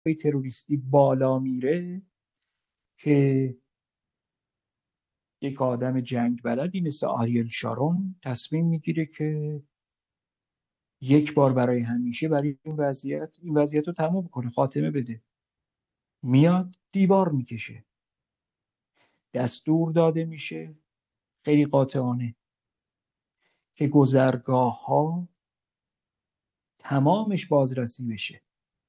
تروریستی بالا میره که یک آدم جنگ بلدی مثل آریل شارون تصمیم میگیره که یک بار برای همیشه برای این وضعیت رو تموم کنه، خاتمه بده. میاد دیوار میکشه، دستور داده میشه خیلی قاطعانه که گذرگاه ها تمامش بازرسی بشه،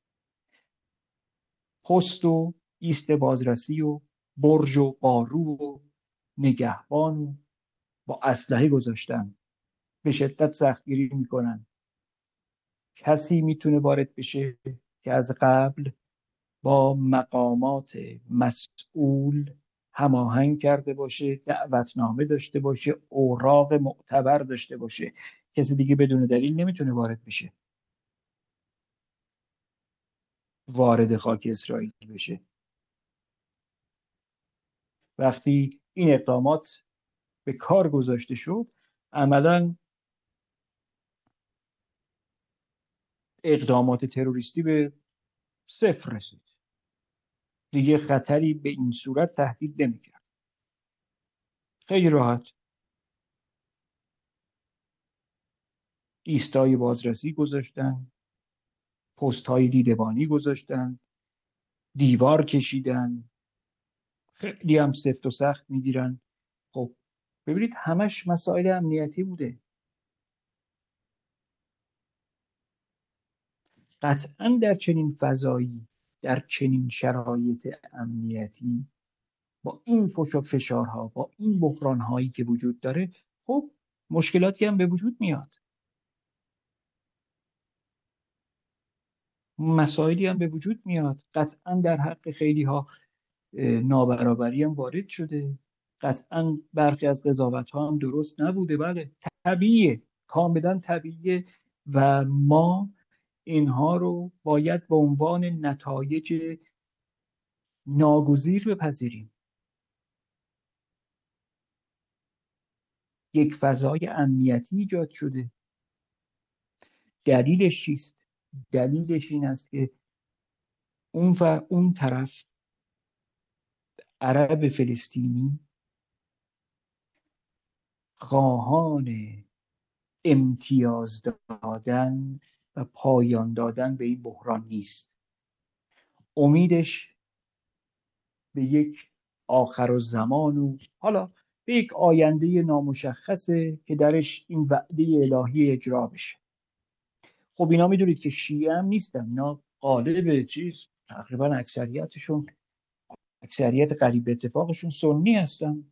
پست و ایست بازرسی و برج و قارو و نگهبان و با اسلحه گذاشتن، به شدت سختگیری میکنن. کسی میتونه وارد بشه که از قبل با مقامات مسئول هماهنگ کرده باشه، دعوتنامه داشته باشه، اوراق معتبر داشته باشه. کسی دیگه بدون دلیل نمیتونه وارد بشه، وارد خاک اسرائیل بشه. وقتی این اقدامات به کار گذاشته شد، عملاً اقدامات تروریستی به صفر رسید. دیگه خطری به این صورت تهدید نمی‌کرد. خیلی راحت ایستای بازرسی گذاشتن، پست‌های دیدبانی گذاشتن، دیوار کشیدن، خیلی هم سفت و سخت میگیرن. خب ببینید همش مسائل امنیتی بوده. قطعا در چنین فضایی، در چنین شرایط امنیتی، با این فوش و فشارها، با این بحرانهایی که وجود داره، خب مشکلاتی هم به وجود میاد، مسائلی هم به وجود میاد. قطعا در حق خیلی ها نابرابری هم وارد شده، قطعا برخی از قضاوت ها هم درست نبوده. بله، طبیعیه، کاملا طبیعیه و ما اینها رو باید به عنوان نتایج ناگزیر بپذیریم. یک فضای امنیتی ایجاد شده. دلیلش چیست؟ دلیلش این است که اون طرف عرب فلسطینی خواهان امتیاز دادن و پایان دادن به این بحران نیست. امیدش به یک آخرالزمان و حالا به یک آینده نامشخصه که درش این وعده الهی اجرا بشه. خب اینا میدونید که شیعه هم نیستن، اینا غالب چیز تقریبا اکثریت قریب به اتفاقشون سنی هستن.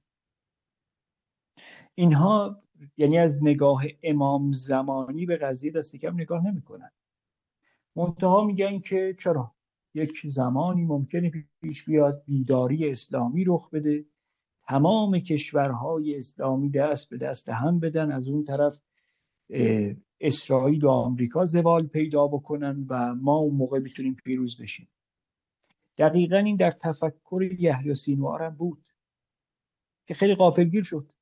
اینها یعنی از نگاه امام زمانی به قضیه دست کم نگاه نمیکنن. منتها میگن که چرا یک زمانی ممکنه پیش بیاد بیداری اسلامی رخ بده، تمام کشورهای اسلامی دست به دست هم بدن، از اون طرف اسرائیل و آمریکا زوال پیدا بکنن و ما اون موقع میتونیم پیروز بشیم. دقیقا این در تفکر یحیی سینوار هم بود که خیلی غافلگیر شد.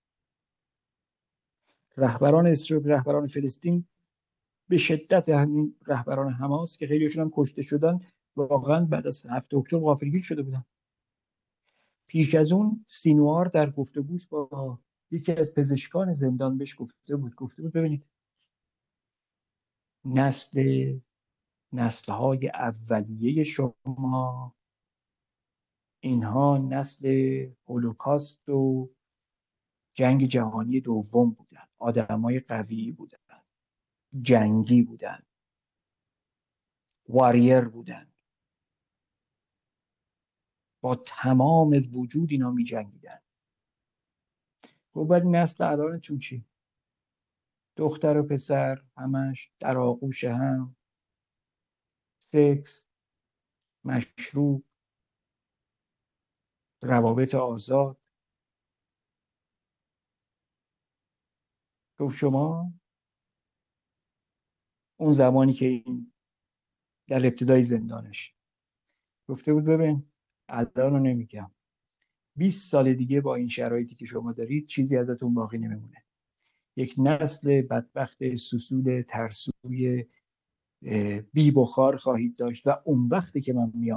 رهبران فلسطین به شدت، همین رهبران حماس که خیلیشون هم کشته شدن، واقعا بعد از 7 اکتبر غافلگیر شده بودن. پیش از اون سینوار در گفتگوش با یکی از پزشکان زندان بهش گفته بود ببینید نسل‌های اولیه شما اینها نسل هولوکاست و جنگ جهانی دوم بودن، آدمای قوی بودن، جنگی بودن، واریر بودن، با تمام وجود اینا می جنگیدن. ولی نسل الانتون چی؟ دختر و پسر همش در آغوش هم، سکس، مشروب، روابط آزاد. گفت شما اون زمانی که این در ابتدای زندانش گفته بود ببین الان رو نمیگم، 20 سال دیگه با این شرایطی که شما دارید چیزی ازتون باقی نمیمونه. یک نسل بدبخت سوسول ترسوی بی بخار خواهید داشت و اون وقتی که من میام